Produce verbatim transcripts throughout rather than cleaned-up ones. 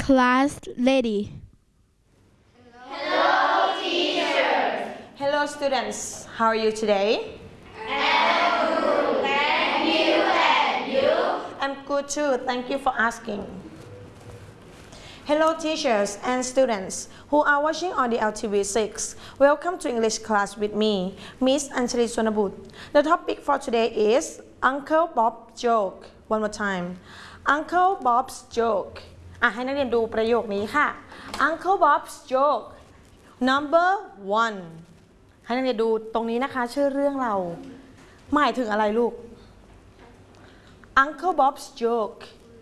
class lady. Hello, teachers. Hello, students. How are you today? I'm good, thank you. And you? I'm good too. Thank you for asking. Hello, teachers and students who are watching on the L T V six. Welcome to English class with me, Miss Anjali Sonabut. The topic for today is Uncle Bob's joke. One more time. Uncle Bob's joke. อ่ะให้นักเรียนดูประโยคนี้ค่ะ Uncle Bob's joke number one ให้นักเรียนดูตรงนี้นะคะชื่อเรื่องเราหมายถึงอะไรลูก Uncle Bob's joke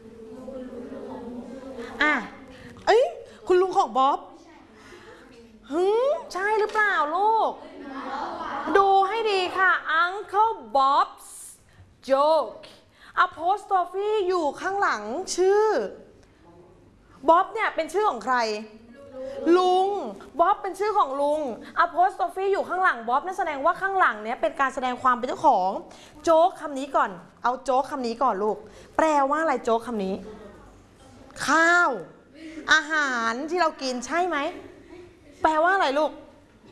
อ่ะเอ้ยคุณลุงของบ๊อบฮึใช่หรือเปล่าลูกดูให้ดีค่ะ Uncle Bob's joke apostrophe อยู่ข้างหลังชื่อบ๊อบเนี่ยเป็นชื่อของใครลุงบ๊อบเป็นชื่อของลุง apostrophe อยู่ข้างหลังบ๊อบนั่นแสดงว่าข้างหลังเนี่ยเป็นการแสดงความเป็นเจ้าของโจ๊กคำนี้ก่อนเอาโจ๊กคำนี้ก่อนลูกแปลว่าอะไรโจ๊กคำนี้ข้าวอาหารที่เรากินใช่ไหมแปลว่าอะไรลูก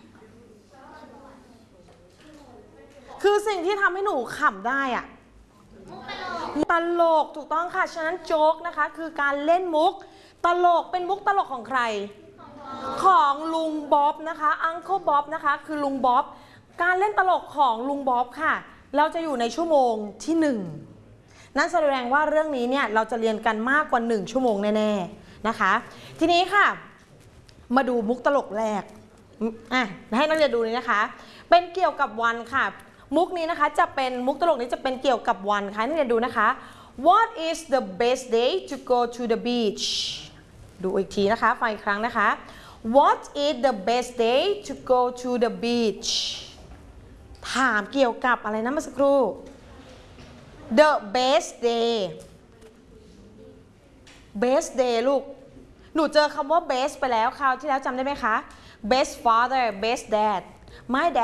คือสิ่งที่ทำให้หนูขำได้อะตลกถูกต้องค่ะฉะนั้นโจ๊กนะคะคือการเล่นมุกตลกเป็นมุกตลกของใครของลุงบ๊อบนะคะอังเคิลบ๊อบนะคะคือลุงบ๊อบการเล่นตลกของลุงบ๊อบค่ะเราจะอยู่ในชั่วโมงที่หนึ่งนั่นแสดงว่าเรื่องนี้เนี่ยเราจะเรียนกันมากกว่าหนึ่งชั่วโมงแน่ๆนะคะทีนี้ค่ะมาดูมุกตลกแรกอ่ะให้นักเรียนดูนี่นะคะเป็นเกี่ยวกับวันค่ะมุกนี้นะคะจะเป็นมุกตลกนี้จะเป็นเกี่ยวกับวันค่ะนักเรียนดูนะคะ What is the best day to go to the beach ดูอีกทีนะคะฟังอีกครั้งนะคะ What is the best day to go to the beach ถามเกี่ยวกับอะไรนะเมื่อสักครู่ The best day best day ลูกหนูเจอคำว่า best ไปแล้วคราวที่แล้วจำได้ไหมคะ best father best dad my dad